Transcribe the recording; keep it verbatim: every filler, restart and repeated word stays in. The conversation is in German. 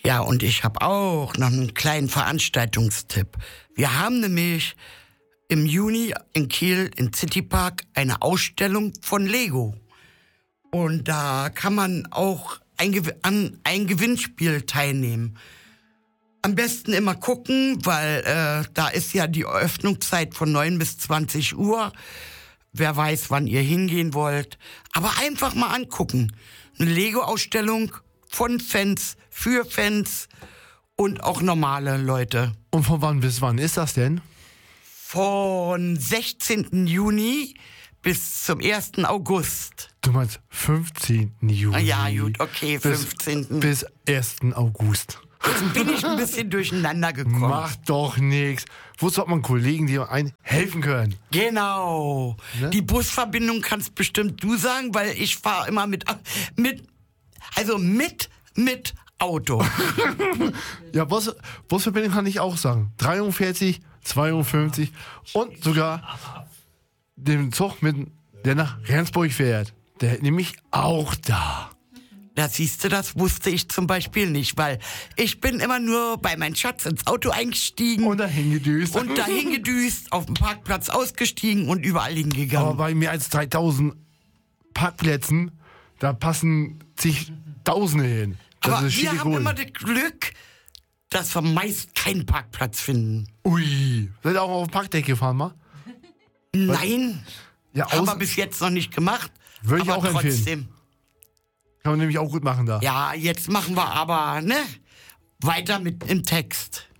Ja, und ich habe auch noch einen kleinen Veranstaltungstipp. Wir haben nämlich im Juni in Kiel im Citypark eine Ausstellung von Lego. Und da kann man auch ein, Gew- an ein Gewinnspiel teilnehmen. Am besten immer gucken, weil äh, da ist ja die Öffnungszeit von neun bis zwanzig Uhr. Wer weiß, wann ihr hingehen wollt. Aber einfach mal angucken. Eine Lego-Ausstellung von Fans, für Fans und auch normale Leute. Und von wann bis wann ist das denn? Von sechzehnten Juni bis zum ersten August. Du meinst fünfzehnten Juni. Ah, ja, gut, okay, fünfzehnten Bis, bis ersten August. Jetzt bin ich ein bisschen durcheinander gekommen. Macht doch nichts. Wozu hat man Kollegen, die einem helfen können? Genau. Ne? Die Busverbindung kannst bestimmt du sagen, weil ich fahre immer mit, mit, also mit, mit Auto. Ja, Bus, Busverbindung kann ich auch sagen. dreiundvierzig, zweiundfünfzig und sogar den Zug, mit, der nach Rendsburg fährt. Der hält nämlich auch da. Da siehst du, das wusste ich zum Beispiel nicht, weil ich bin immer nur bei meinem Schatz ins Auto eingestiegen. Und dahin gedüst. Und dahin gedüst, auf dem Parkplatz ausgestiegen und überall hingegangen. Aber bei mehr als dreitausend Parkplätzen, da passen zigtausende hin. Das Aber ist wir schick haben cool. immer das Glück, dass wir meist keinen Parkplatz finden. Ui. Seid ihr auch auf dem Parkdeck gefahren, mal? Nein, Ja, haben wir aus, bis jetzt noch nicht gemacht. Würde ich aber auch empfehlen. trotzdem. Kann man nämlich auch gut machen da. Ja, jetzt machen wir aber, ne? Weiter mit im Text.